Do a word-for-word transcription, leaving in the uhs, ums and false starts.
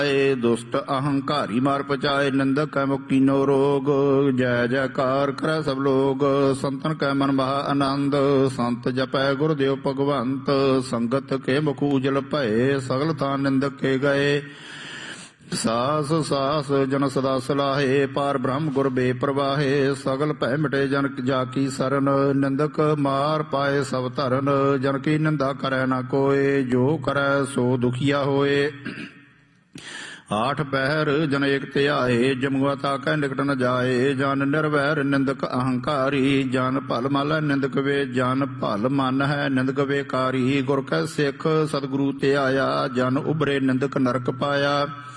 दुष्ट अहंकारी मार पचाए, निंदक कै मुक्ति नो रोग। जय जयकार करे सब लोग, संतन कै मन महा आनंद। संत जपै गुरुदेव भगवंत, संगत के मुख उजल भये। सगल तान निंदक के गए, सास सास जन सदा सलाहे। पार ब्रह्म गुर बे प्रवाहे, सगल भय मिटे जन जाकी सरन। निंदक मार पाए सब धरन, जन की निंदा करे न कोय। जो करे सो दुखिया होए, आठ पहर जन एक त्याए। जमुआ ताकै निकट न जाए, जन निर्वैर निंदक अहंकारी। जन भल मल निंदक वे, जन भल मन है निंदक बेकारी। गुर कै सिख सतगुरु ते आया, जन उबरे निंदक नरक पाया।